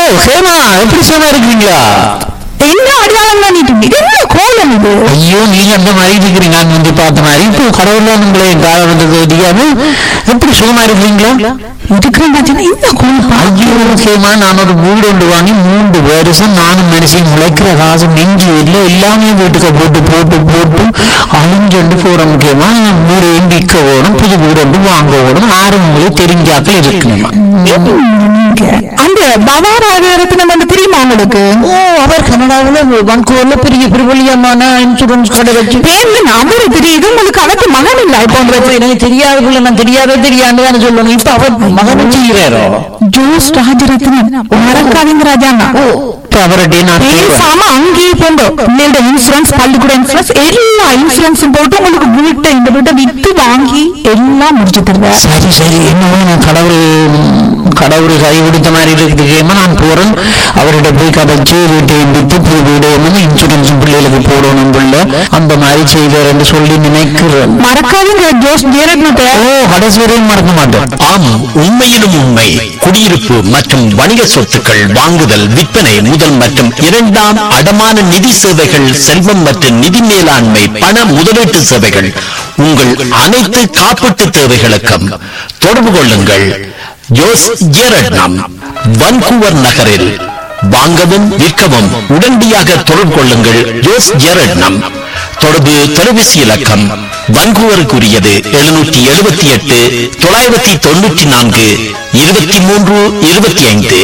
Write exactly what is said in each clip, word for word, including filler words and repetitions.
ஹேமா, எப்படி சும்மா இருக்கீங்களா? என்ன அடையாளம் பண்ணிட்டு என்ன கோலம் இது? ஐயோ, நீங்க அந்த மாதிரி இருக்கிறீங்க. நான் வந்து பார்த்த மாதிரி இப்போ கடவுள் உங்களை கால வந்தது தெரியாம எப்படி சுகமா இருக்கீங்களா? இருக்கிறேன் இந்த கோலம். ஐயோ ஹேமா, நான் ஒரு வீடு ஒன்று வாங்கி மூன்று வருஷம் நானும் மனுஷன் முளைக்கிற காசு நெஞ்சு இல்லை, எல்லாமே வீட்டுக்கு போட்டு போட்டு போட்டு அழிஞ்சொண்டு போற முக்கியமா வீடு விற்க ஓடும், புது வீடு ஒன்று வாங்க ஓடும். ஆறு உங்களுக்கு தெரிஞ்சாக்கள் இருக்கணுமா? அந்த பவாராஜரத்னம் வந்து தெரியுமா உங்களுக்கு? ஓ, அவர் கனடாவில் வன்கூர்ல பெரிய பிரபலியமான இன்சூரன்ஸ் கடை வச்சு பேர்ல அவரு தெரியுது. உங்களுக்கு அவருக்கு மகன் இல்லை போன்ற எனக்கு தெரியாதுக்குள்ள நான் தெரியாத தெரியாண்டுதான் சொல்லணும். இப்ப அவர் மகன் செய்கிறாரோ ஜோஸ் ராஜரத்னம் மறக்காதீங்க ராஜாங்க. அவருடைய நான் பேசாம அங்கேயே போந்தோம். பிள்ளையோட இன்சூரன்ஸ், பள்ளிக்கூட இன்சூரன்ஸ், எல்லா இன்சூரன்ஸும் போட்டு உங்களுக்கு வீட்டை இந்த வீட்டை வித்து வாங்கி எல்லாம் முடிச்சு தருவேன். சரி சரி, என்னவோ நான் கடவுள் கடவுள் கை கொடுத்த மாதிரி இருக்குதுமா. நான் போறேன், அவர்கிட்ட போய் கதைச்சு வீட்டை வித்து புது வீடு இன்சூரன்ஸ் பிள்ளைகளுக்கு போடணும் பிள்ளை அந்த மாதிரி செய்வார் என்று சொல்லி நினைக்கிறேன். மறக்காதீங்க ஜோஸ் ஜெயரத்னத்தை. ஓ, கடைசி வரையும் மறக்க மாட்டேன். ஆமாம், உண்மையிலும் உண்மை. குடியிருப்பு மற்றும் வணிக சொத்துக்கள் வாங்குதல், விற்பனை, முதல் மற்றும் இரண்டாம் அடமான நிதி சேவைகள், செல்வம் மற்றும் நிதி மேலாண்மை, பண முதலீட்டு சேவைகள், உங்கள் அனைத்து காப்பீட்டு தேவைகளுக்கும் தொடர்பு கொள்ளுங்கள். ஜோஸ் ஜெரட்னம், வன்கூவர் நகரில். வாங்கவும் விற்கவும் உடனடியாக தொடர்பு கொள்ளுங்கள். ஜோஸ் ஜெரட்னம். தொடர்பு தொலைபேசி இலக்கம் வன்கூவருக்குரியது எழுநூற்றி எழுபத்தி எட்டு தொள்ளாயிரத்தி தொண்ணூற்றி நான்கு இருபத்தி மூன்று இருபத்தி ஐந்து.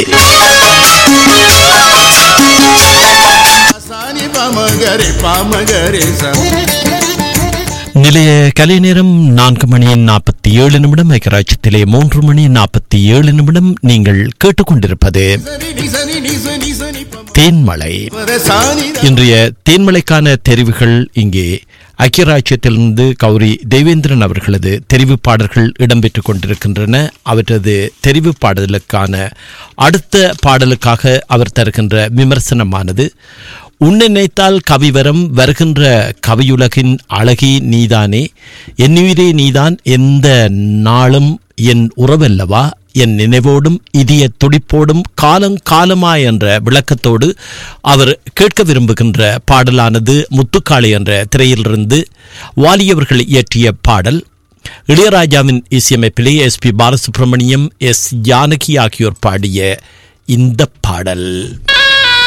நிலைய கலை நேரம் நான்கு மணி நாற்பத்தி ஏழு நிமிடம். ஐக்கியராட்சியத்திலே மூன்று மணி நாற்பத்தி ஏழு நிமிடம். நீங்கள் கேட்டுக்கொண்டிருப்பது தேன்மலை. இன்றைய தேன்மலைக்கான தெரிவுகள் இங்கே. ஐக்கியராட்சியத்திலிருந்து கௌரி தேவேந்திரன் அவர்களது தெரிவு பாடல்கள் இடம்பெற்றுக் கொண்டிருக்கின்றன. அவரது தெரிவு பாடலுக்கான அடுத்த பாடலுக்காக அவர் தருகின்ற விமர்சனமானது, உன்னை நினைத்தால் கவிவரம் வருகின்ற கவியுலகின் அழகி நீதானே, என்னுயிரே நீதான், எந்த நாளும் என் உறவல்லவா, என் நினைவோடும் இதய துடிப்போடும் காலம் காலமா என்ற விளக்கத்தோடு அவர் கேட்க விரும்புகின்ற பாடலானது முத்துக்காளி என்ற திரையிலிருந்து வாலியவர்கள் இயற்றிய பாடல். இளையராஜாவின் இசையமைப்பிலே S B Balasubramaniam, S Janaki ஆகியோர் பாடிய இந்த பாடல்.